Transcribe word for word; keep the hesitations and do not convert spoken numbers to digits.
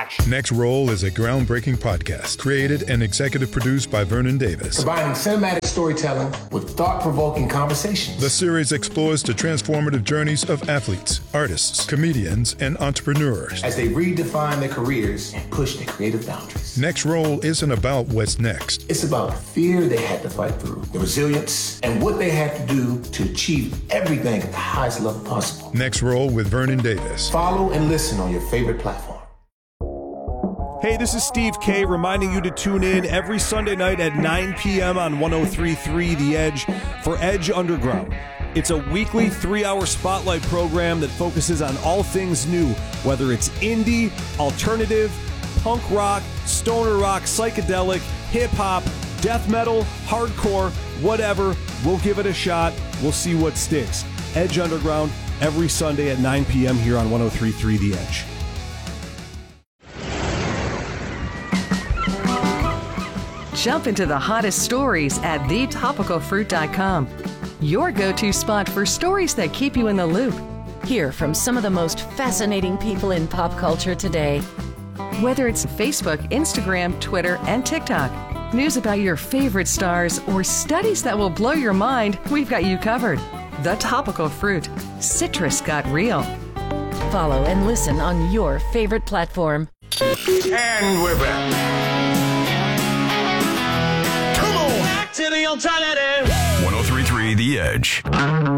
Watch. Next Roll is a groundbreaking podcast created and executive produced by Vernon Davis. Combining cinematic storytelling with thought-provoking conversations. The series explores the transformative journeys of athletes, artists, comedians, and entrepreneurs as they redefine their careers and push their creative boundaries. Next Roll isn't about what's next. It's about the fear they had to fight through, the resilience, and what they had to do to achieve everything at the highest level possible. Next Roll with Vernon Davis. Follow and listen on your favorite platform. Hey, this is Steve K reminding you to tune in every Sunday night at nine p.m. on one oh three point three The Edge for Edge Underground. It's a weekly three-hour spotlight program that focuses on all things new, whether it's indie, alternative, punk rock, stoner rock, psychedelic, hip-hop, death metal, hardcore, whatever. We'll give it a shot. We'll see what sticks. Edge Underground every Sunday at nine p.m. here on one oh three point three The Edge. Jump into the hottest stories at the topical fruit dot com. Your go-to spot for stories that keep you in the loop. Hear from some of the most fascinating people in pop culture today. Whether it's Facebook, Instagram, Twitter, and TikTok, news about your favorite stars, or studies that will blow your mind, we've got you covered. The Topical Fruit. Citrus got real. Follow and listen on your favorite platform. And we're back. To the alternative. one oh three point three The Edge.